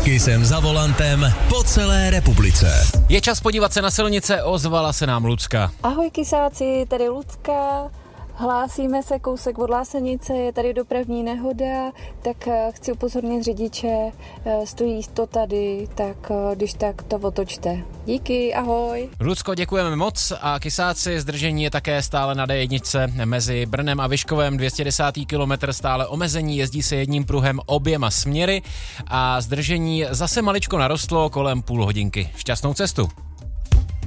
Kisem za volantem po celé republice. Je čas podívat se na silnice, ozvala se nám Lucka. Ahoj Kisáci, tady Lucka. Hlásíme se kousek od Lásenice, je tady dopravní nehoda, tak chci upozornit řidiče, stojí to tady, tak když tak to otočte. Díky, ahoj. Lucko, děkujeme moc a Kisáci, zdržení je také stále na D1 mezi Brnem a Vyškovem, 210. kilometr stále omezení, jezdí se jedním pruhem oběma směry a zdržení zase maličko narostlo kolem půl hodinky. Šťastnou cestu.